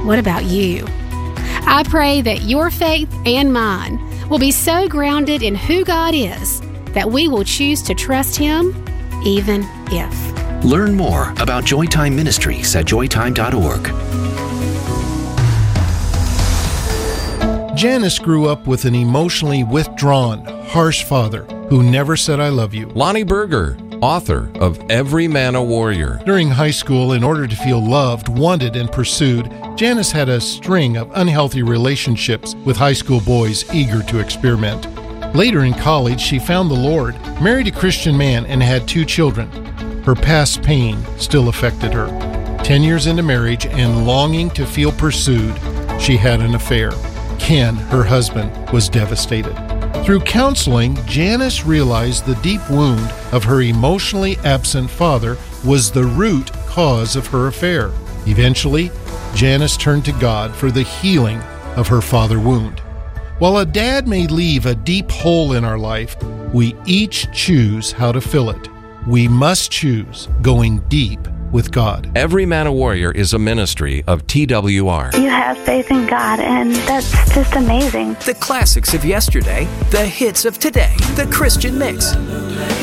What about you? I pray that your faith and mine will be so grounded in who God is that we will choose to trust Him even if. Learn more about Joytime Ministries at joytime.org. Janice grew up with an emotionally withdrawn, harsh father who never said I love you. Lonnie Berger, author of Every Man a Warrior. During high school, in order to feel loved, wanted, and pursued, Janice had a string of unhealthy relationships with high school boys eager to experiment. Later in college, she found the Lord, married a Christian man, and had 2 children. Her past pain still affected her. 10 years into marriage and longing to feel pursued, she had an affair. Ken, her husband, was devastated. Through counseling, Janice realized the deep wound of her emotionally absent father was the root cause of her affair. Eventually, Janice turned to God for the healing of her father wound. While a dad may leave a deep hole in our life, we each choose how to fill it. We must choose going deep with God. Every Man a Warrior is a ministry of TWR. You have faith in God, and that's just amazing. The classics of yesterday, the hits of today, the Christian mix.